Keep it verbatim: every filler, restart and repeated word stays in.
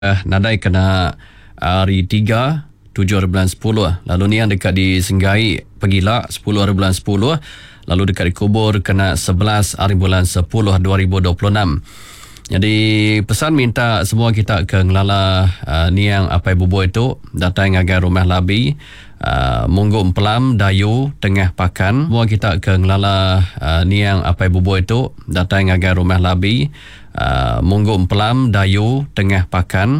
Uh, nadai kena hari tiga, tujuh hari bulan sepuluh. Lalu ni yang dekat di Senggai Pegila sepuluh hari bulan sepuluh. Lalu dekat di Kubur kena sebelas hari bulan sepuluh dua ribu dua puluh enam. Jadi pesan minta semua kita ke ngelala uh, ni yang apa bubu itu datang agar rumah labi uh, munggu empelam dayu tengah pakan. Semua kita ke ngelala uh, ni yang apa bubu itu datang agar rumah labi uh, munggu empelam dayu tengah pakan.